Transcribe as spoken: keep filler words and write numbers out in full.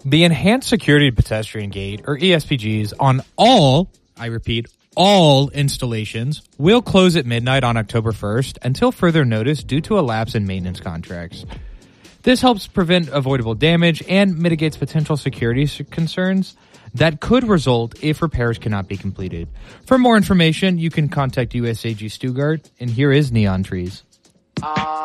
The Enhanced Security Pedestrian Gate, or E S P Gs, on all, I repeat, all installations will close at midnight on October first until further notice due to a lapse in maintenance contracts. This helps prevent avoidable damage and mitigates potential security concerns that could result if repairs cannot be completed. For more information, you can contact U S A G Stuttgart, and here is Neon Trees. Uh...